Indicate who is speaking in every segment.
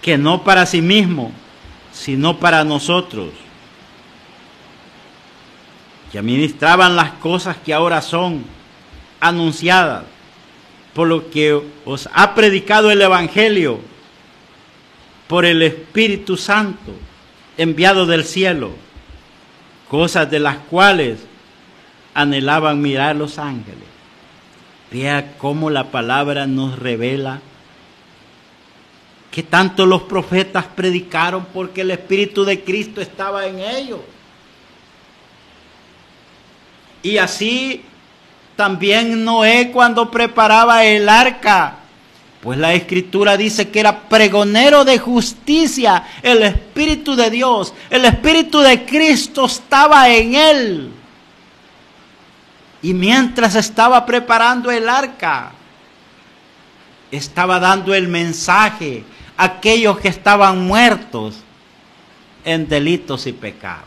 Speaker 1: que no para sí mismo, sino para nosotros, que administraban las cosas que ahora son anunciadas, por lo que os ha predicado el Evangelio por el Espíritu Santo enviado del cielo, cosas de las cuales anhelaban mirar los ángeles. Vea cómo la palabra nos revela que tanto los profetas predicaron porque el Espíritu de Cristo estaba en ellos. Y así también Noé cuando preparaba el arca, pues la Escritura dice que era pregonero de justicia, el Espíritu de Dios, el Espíritu de Cristo estaba en él. Y mientras estaba preparando el arca, estaba dando el mensaje a aquellos que estaban muertos en delitos y pecados.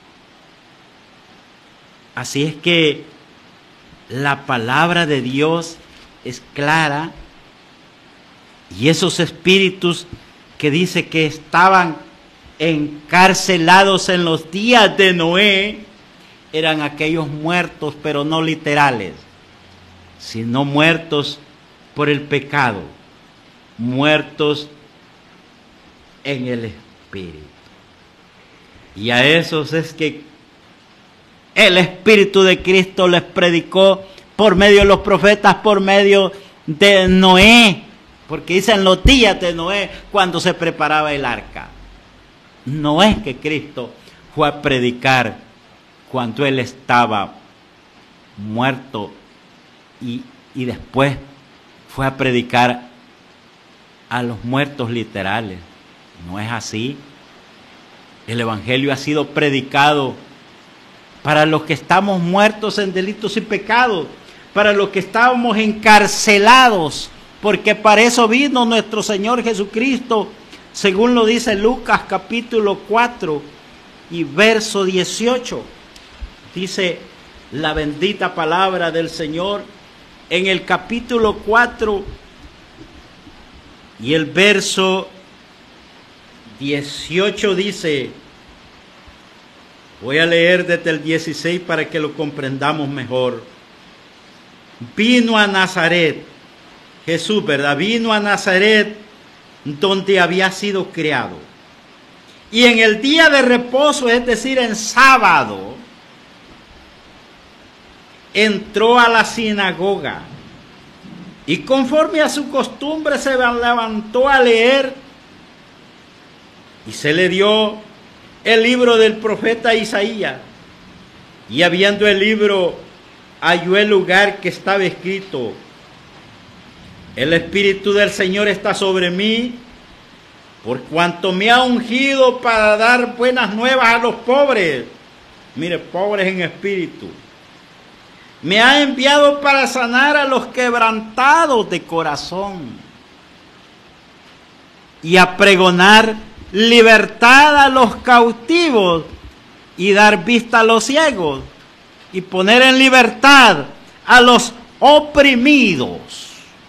Speaker 1: Así es que la palabra de Dios es clara, y esos espíritus que dice que estaban encarcelados en los días de Noé eran aquellos muertos, pero no literales, sino muertos por el pecado, muertos en el Espíritu. Y a esos es que el Espíritu de Cristo les predicó por medio de los profetas, por medio de Noé, porque dicen los días de Noé cuando se preparaba el arca. No es que Cristo fue a predicar cuando él estaba muerto y después fue a predicar a los muertos literales. No es así. El Evangelio ha sido predicado para los que estamos muertos en delitos y pecados, para los que estábamos encarcelados, porque para eso vino nuestro Señor Jesucristo, según lo dice Lucas capítulo 4 y verso 18. Dice la bendita palabra del Señor en el capítulo 4 y el verso 18 dice, voy a leer desde el 16 para que lo comprendamos mejor. Vino a Nazaret, Jesús, ¿verdad? Vino a Nazaret donde había sido criado. Y en el día de reposo, es decir, en sábado, entró a la sinagoga y conforme a su costumbre se levantó a leer y se le dio el libro del profeta Isaías. Y habiendo el libro, halló el lugar que estaba escrito: el Espíritu del Señor está sobre mí, por cuanto me ha ungido para dar buenas nuevas a los pobres. Mire, pobres en espíritu. Me ha enviado para sanar a los quebrantados de corazón y a pregonar libertad a los cautivos y dar vista a los ciegos y poner en libertad a los oprimidos,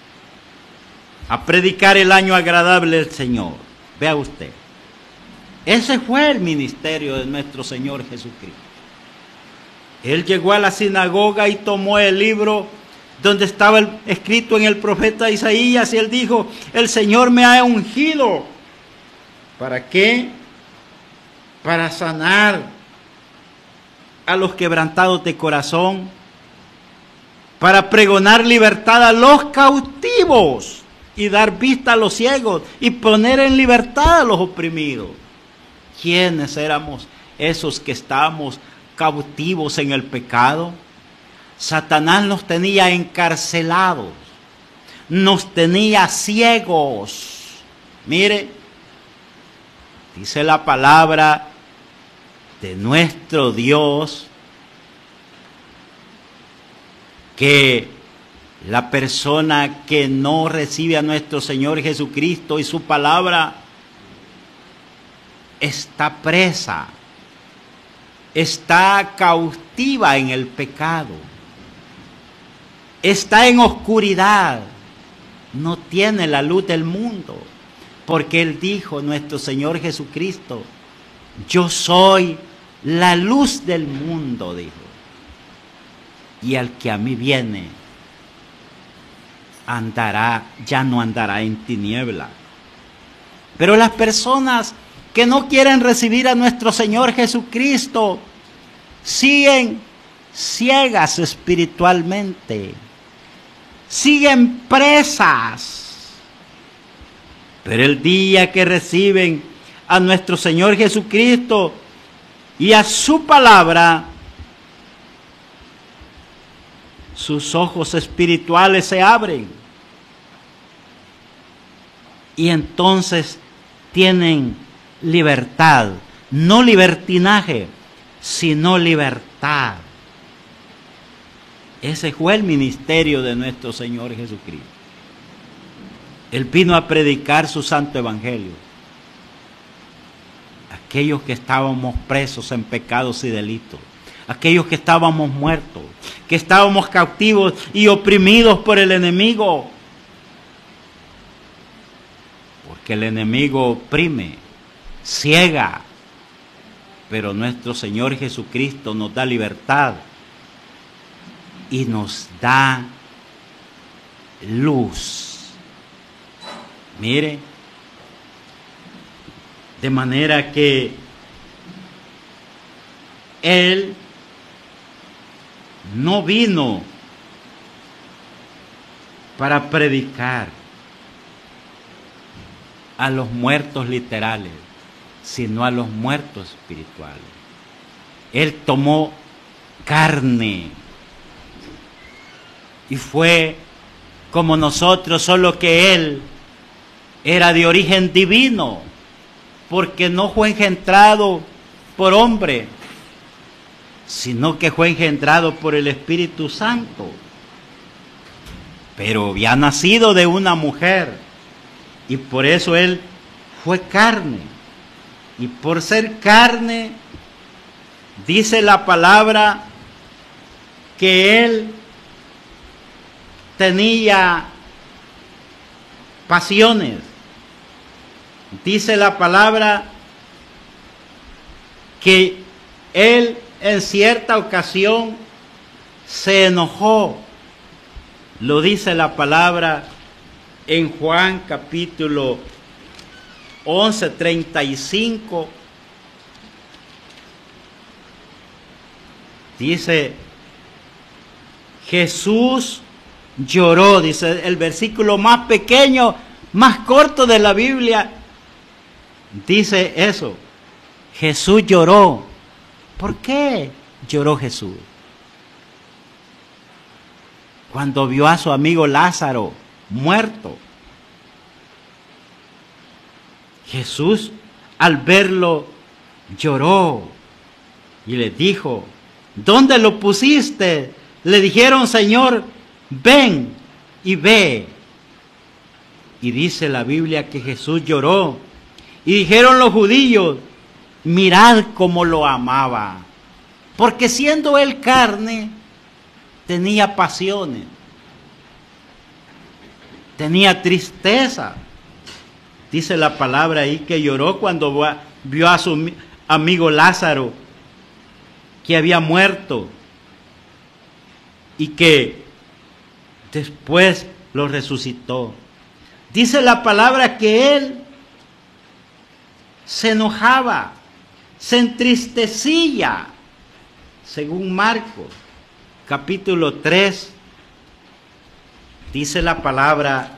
Speaker 1: a predicar el año agradable del Señor. Vea usted, ese fue el ministerio de nuestro Señor Jesucristo. Él llegó a la sinagoga y tomó el libro donde estaba escrito en el profeta Isaías y él dijo: el Señor me ha ungido. ¿Para qué? Para sanar a los quebrantados de corazón, para pregonar libertad a los cautivos y dar vista a los ciegos y poner en libertad a los oprimidos. ¿Quiénes éramos esos que estábamos cautivos en el pecado? Satanás nos tenía encarcelados, nos tenía ciegos. Mire, dice la palabra de nuestro Dios que la persona que no recibe a nuestro Señor Jesucristo y su palabra está presa, está cautiva en el pecado, está en oscuridad, no tiene la luz del mundo, Porque Él dijo, nuestro Señor Jesucristo, yo soy la luz del mundo, dijo. Y al que a mí viene, ya no andará en tiniebla. Pero las personas que no quieren recibir a nuestro Señor Jesucristo siguen ciegas espiritualmente, siguen presas. Pero el día que reciben a nuestro Señor Jesucristo y a su palabra, sus ojos espirituales se abren y entonces tienen libertad, no libertinaje, sino libertad. Ese fue el ministerio de nuestro Señor Jesucristo. Él vino a predicar su santo evangelio. Aquellos que estábamos presos en pecados y delitos, aquellos que estábamos muertos, que estábamos cautivos y oprimidos por el enemigo. Porque el enemigo oprime, ciega, pero nuestro Señor Jesucristo nos da libertad y nos da luz. Mire, de manera que Él no vino para predicar a los muertos literales, sino a los muertos espirituales. Él tomó carne y fue como nosotros, solo que Él era de origen divino, porque no fue engendrado por hombre, sino que fue engendrado por el Espíritu Santo. Pero había nacido de una mujer, y por eso Él fue carne. Y por ser carne, dice la palabra que Él tenía pasiones. Dice la palabra que Él en cierta ocasión se enojó. Lo dice la palabra en Juan capítulo 11, 35. Dice, Jesús lloró, dice el versículo más pequeño, más corto de la Biblia. Dice eso, Jesús lloró. ¿Por qué lloró Jesús? Cuando vio a su amigo Lázaro muerto. Jesús, al verlo, lloró y le dijo, ¿dónde lo pusiste? Le dijeron, Señor, ven y ve. Y dice la Biblia que Jesús lloró. Y dijeron los judíos, mirad cómo lo amaba. Porque siendo él carne, tenía pasiones, tenía tristeza. Dice la palabra ahí que lloró cuando vio a su amigo Lázaro, que había muerto, y que después lo resucitó. Dice la palabra que él se enojaba, se entristecía, según Marcos capítulo 3, dice la palabra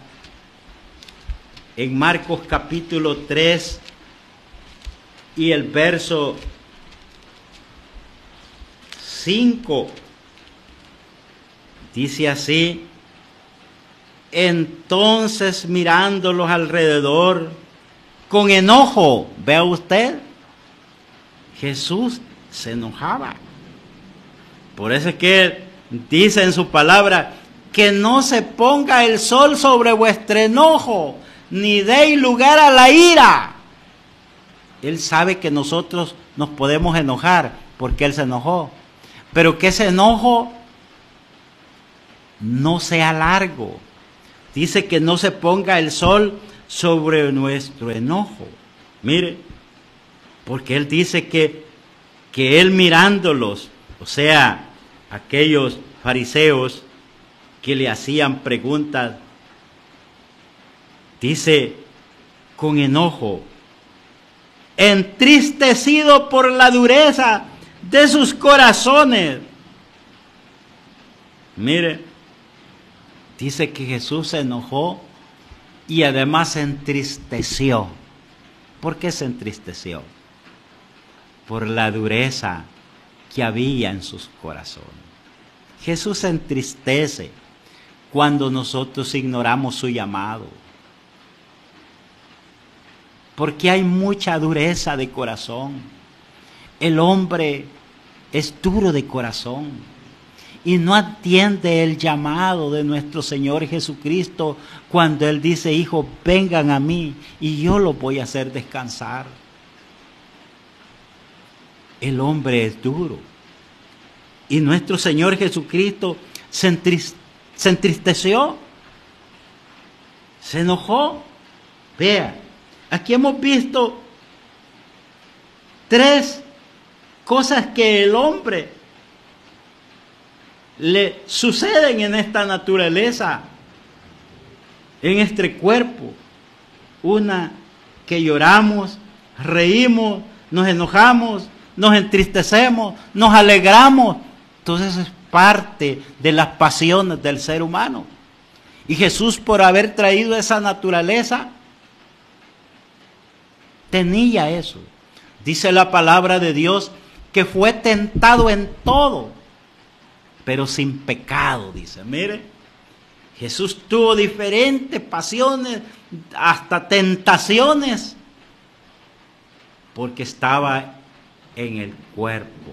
Speaker 1: en Marcos capítulo 3 y el verso 5, dice así, entonces mirándolos alrededor con enojo, vea usted, Jesús se enojaba. Por eso es que dice en su palabra, que no se ponga el sol sobre vuestro enojo, ni deis lugar a la ira. Él sabe que nosotros nos podemos enojar, porque Él se enojó. Pero que ese enojo no sea largo. Dice que no se ponga el sol sobre nuestro enojo. Mire, porque él dice que él mirándolos, o sea, aquellos fariseos que le hacían preguntas, dice con enojo, entristecido por la dureza de sus corazones. Mire, dice que Jesús se enojó y además se entristeció. ¿Por qué se entristeció? Por la dureza que había en sus corazones. Jesús se entristece cuando nosotros ignoramos su llamado, porque hay mucha dureza de corazón. El hombre es duro de corazón y no atiende el llamado de nuestro Señor Jesucristo cuando Él dice, hijos, vengan a mí y yo los voy a hacer descansar. El hombre es duro. Y nuestro Señor Jesucristo se entristeció, se enojó. Vea, aquí hemos visto 3 cosas que el hombre le suceden en esta naturaleza, en este cuerpo. Una, que lloramos, reímos, nos enojamos, nos entristecemos, nos alegramos. Entonces es parte de las pasiones del ser humano. Y Jesús, por haber traído esa naturaleza, tenía eso. Dice la palabra de Dios que fue tentado en todo, pero sin pecado, dice. Mire, Jesús tuvo diferentes pasiones, hasta tentaciones, porque estaba en el cuerpo.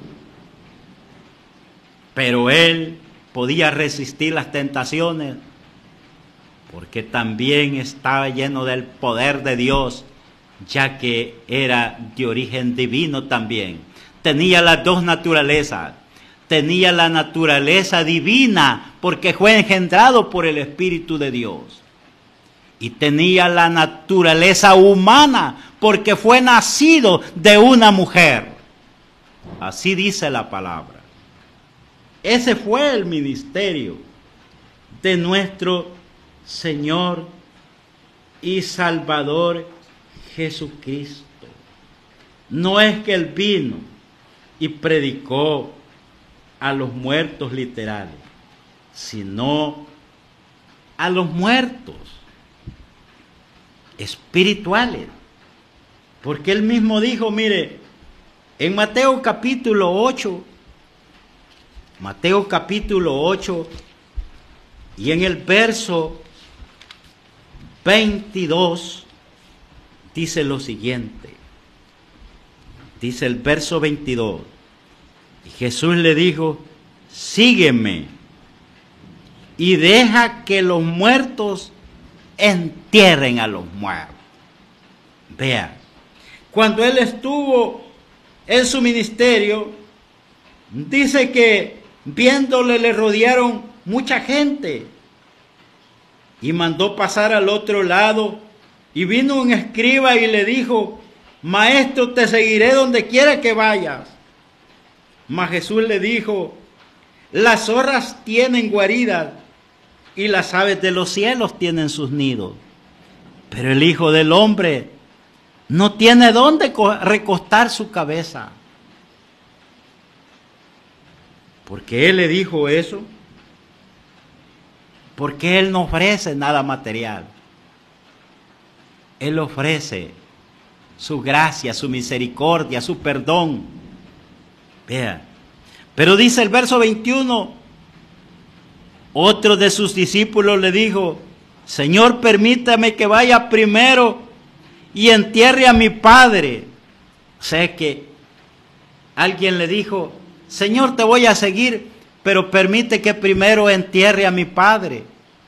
Speaker 1: Pero Él podía resistir las tentaciones, porque también estaba lleno del poder de Dios, ya que era de origen divino también. Tenía las 2 naturalezas. Tenía la naturaleza divina, porque fue engendrado por el Espíritu de Dios. Y tenía la naturaleza humana, porque fue nacido de una mujer. Así dice la palabra. Ese fue el ministerio de nuestro Señor y Salvador Jesucristo. No es que Él vino y predicó a los muertos literales, sino a los muertos espirituales. Porque Él mismo dijo, mire, en Mateo capítulo 8, y en el verso 22, dice lo siguiente. Dice el verso 22. Y Jesús le dijo, sígueme y deja que los muertos entierren a los muertos. Vea, cuando Él estuvo en su ministerio, dice que viéndole le rodearon mucha gente y mandó pasar al otro lado, y vino un escriba y le dijo, maestro, te seguiré donde quiera que vayas. Mas Jesús le dijo, las zorras tienen guaridas y las aves de los cielos tienen sus nidos, pero el Hijo del Hombre no tiene dónde recostar su cabeza. ¿Por qué Él le dijo eso? Porque Él no ofrece nada material. Él ofrece su gracia, su misericordia, su perdón. Vea. Pero dice el verso 21, otro de sus discípulos le dijo, Señor, permítame que vaya primero y entierre a mi padre. O sea que alguien le dijo, Señor, te voy a seguir, pero permite que primero entierre a mi padre.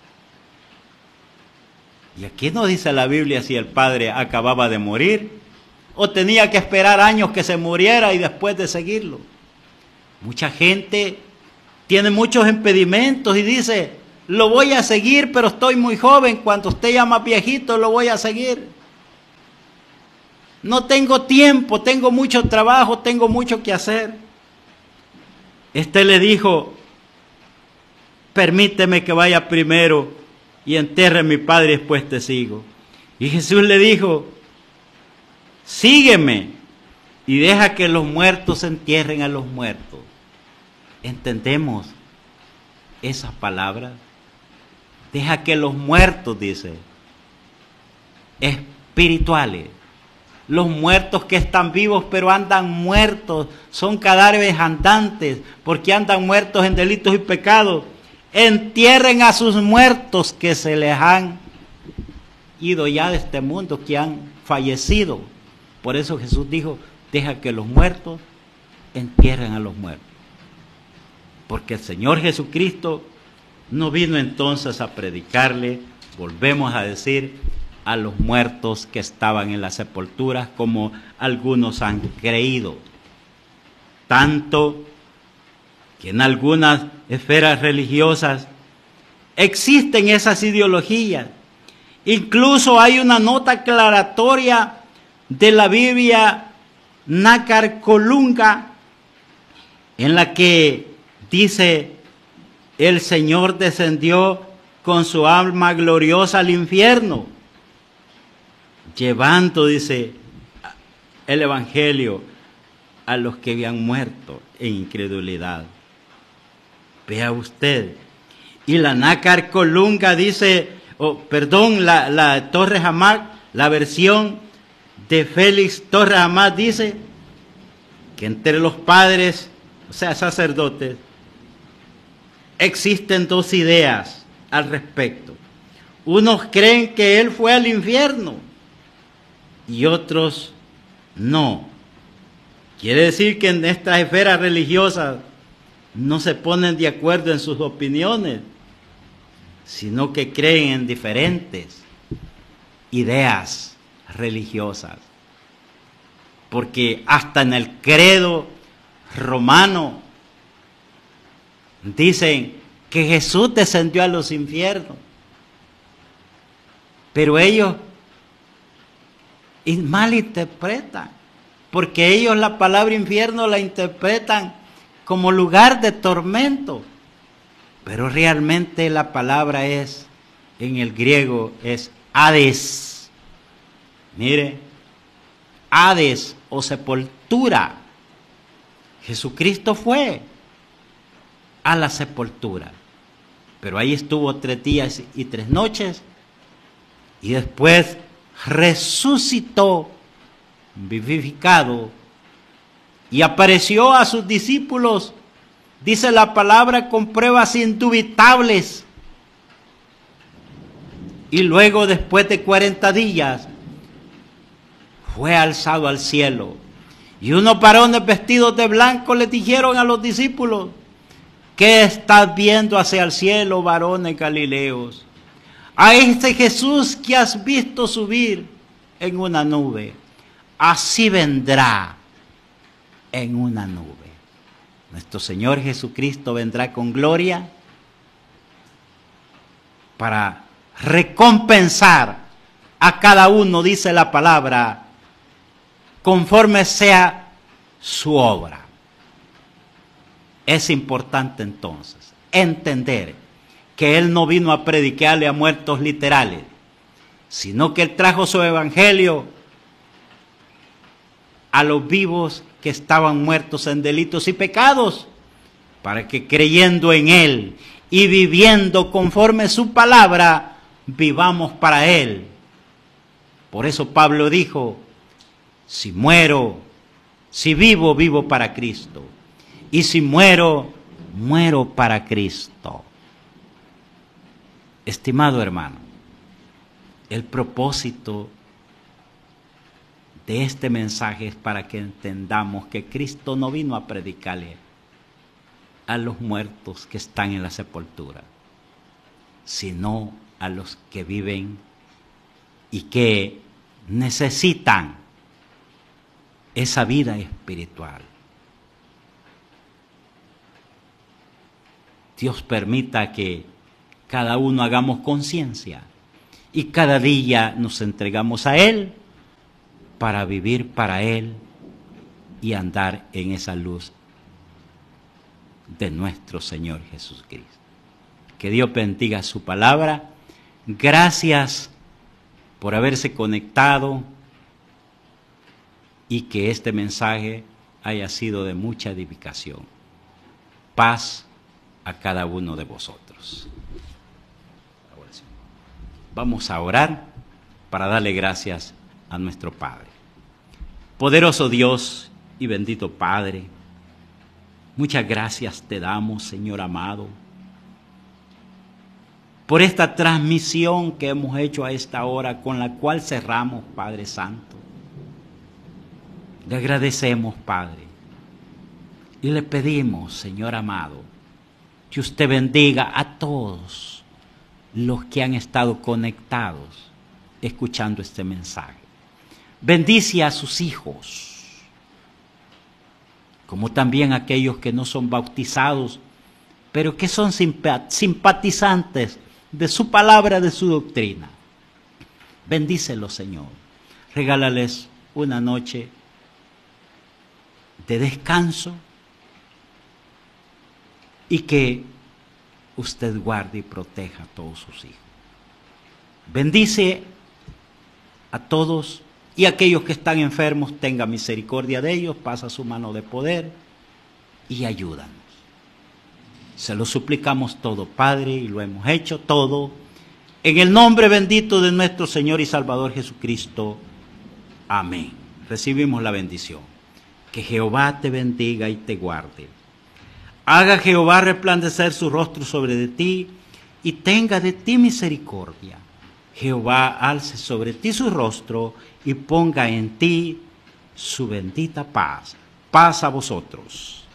Speaker 1: Y aquí no dice la Biblia si el padre acababa de morir o tenía que esperar años que se muriera y después de seguirlo. Mucha gente tiene muchos impedimentos y dice, lo voy a seguir, pero estoy muy joven. Cuando esté ya más viejito, lo voy a seguir. No tengo tiempo, tengo mucho trabajo, tengo mucho que hacer. Este le dijo, permíteme que vaya primero y entierre a mi padre y después te sigo. Y Jesús le dijo, sígueme y deja que los muertos entierren a los muertos. ¿Entendemos esas palabras? Deja que los muertos, dice, espirituales, los muertos que están vivos pero andan muertos, son cadáveres andantes, porque andan muertos en delitos y pecados, entierren a sus muertos que se les han ido ya de este mundo, que han fallecido. Por eso Jesús dijo, deja que los muertos entierren a los muertos. Porque el Señor Jesucristo no vino entonces a predicarle, volvemos a decir, a los muertos que estaban en las sepulturas, como algunos han creído. Tanto que en algunas esferas religiosas existen esas ideologías. Incluso hay una nota aclaratoria de la Biblia Nácar Colunga, en la que dice, el Señor descendió con su alma gloriosa al infierno, llevando, dice, el Evangelio a los que habían muerto en incredulidad. Vea usted. Y la Nácar Colunga dice, la Torres Amat, la versión de Félix Torres Amat dice que entre los padres, o sea, sacerdotes, existen dos ideas al respecto. Unos creen que él fue al infierno y otros no. Quiere decir que en estas esferas religiosas no se ponen de acuerdo en sus opiniones, sino que creen en diferentes ideas religiosas. Porque hasta en el credo romano dicen que Jesús descendió a los infiernos. Pero ellos malinterpretan, porque ellos la palabra infierno la interpretan como lugar de tormento. Pero realmente la palabra es, en el griego, es Hades. Mire, Hades o sepultura. Jesucristo fue a la sepultura, pero ahí estuvo 3 días y 3 noches, y después resucitó, vivificado, y apareció a sus discípulos, dice la palabra, con pruebas indubitables. Y luego, después de 40 días, fue alzado al cielo. Y unos varones vestidos de blanco le dijeron a los discípulos, ¿qué estás viendo hacia el cielo, varones galileos? A este Jesús que has visto subir en una nube, así vendrá en una nube. Nuestro Señor Jesucristo vendrá con gloria para recompensar a cada uno, dice la palabra, conforme sea su obra. Es importante entonces entender que Él no vino a predicarle a muertos literales, sino que Él trajo su evangelio a los vivos que estaban muertos en delitos y pecados, para que creyendo en Él y viviendo conforme su palabra, vivamos para Él. Por eso Pablo dijo, si muero, si vivo, vivo para Cristo. Y si muero, muero para Cristo. Estimado hermano, el propósito de este mensaje es para que entendamos que Cristo no vino a predicarle a los muertos que están en la sepultura, sino a los que viven y que necesitan esa vida espiritual. Dios permita que cada uno hagamos conciencia y cada día nos entregamos a Él para vivir para Él y andar en esa luz de nuestro Señor Jesucristo. Que Dios bendiga su palabra. Gracias por haberse conectado y que este mensaje haya sido de mucha edificación. Paz a cada uno de vosotros. Vamos a orar para darle gracias a nuestro Padre. Poderoso Dios y bendito Padre, muchas gracias te damos, Señor amado, por esta transmisión que hemos hecho a esta hora, con la cual cerramos, Padre Santo. Le agradecemos, Padre, y le pedimos, Señor amado, que usted bendiga a todos los que han estado conectados escuchando este mensaje. Bendice a sus hijos, como también a aquellos que no son bautizados, pero que son simpatizantes de su palabra, de su doctrina. Bendícelos, Señor. Regálales una noche de descanso y que usted guarde y proteja a todos sus hijos. Bendice a todos y aquellos que están enfermos, tenga misericordia de ellos, pasa su mano de poder y ayúdanos. Se lo suplicamos todo, Padre, y lo hemos hecho todo en el nombre bendito de nuestro Señor y Salvador Jesucristo. Amén. Recibimos la bendición. Que Jehová te bendiga y te guarde. Haga Jehová resplandecer su rostro sobre de ti y tenga de ti misericordia. Jehová alce sobre ti su rostro y ponga en ti su bendita paz. Paz a vosotros.